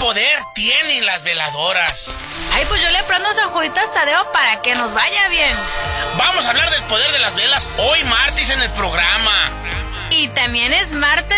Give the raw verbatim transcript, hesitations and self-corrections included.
poder tienen las veladoras? Ay, pues yo le prendo San Juditas Tadeo para que nos vaya bien. Vamos a hablar del poder de las velas hoy martes en el programa. Y también es martes